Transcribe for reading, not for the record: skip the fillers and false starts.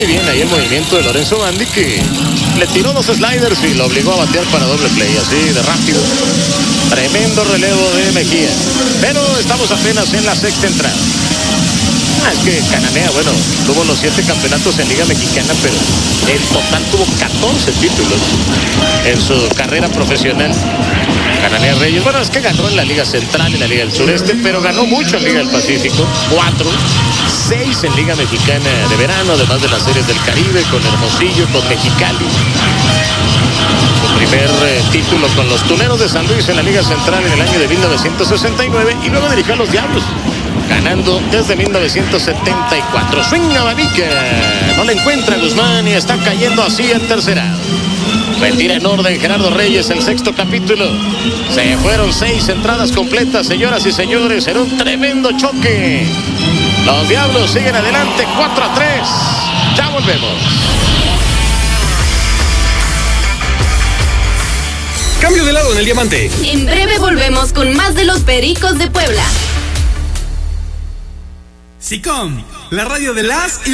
Bien, ahí el movimiento de Lorenzo Bandi, que le tiró dos sliders y lo obligó a batear para doble play, así de rápido. Tremendo relevo de Mejía. Pero estamos apenas en la sexta entrada. Es que Cananea, bueno, tuvo los 7 campeonatos en Liga Mexicana, pero en total tuvo 14 títulos en su carrera profesional. Cananea Reyes, bueno, es que ganó en la Liga Central y la Liga del Sureste, pero ganó mucho en Liga del Pacífico, 4, 6 en Liga Mexicana de verano, además de las series del Caribe, con Hermosillo, con Mexicali. Su primer título con los Tuneros de San Luis en la Liga Central en el año de 1969, y luego dirigió a los Diablos, ganando desde 1974. Swing abanica, no le encuentra Guzmán y está cayendo así en tercera. Retira en orden Gerardo Reyes el sexto capítulo. Se fueron 6 entradas completas, señoras y señores, en un tremendo choque. Los Diablos siguen adelante 4-3. Ya volvemos. Cambio de lado en el diamante. En breve volvemos con más de los Pericos de Puebla. SICOM, la radio de las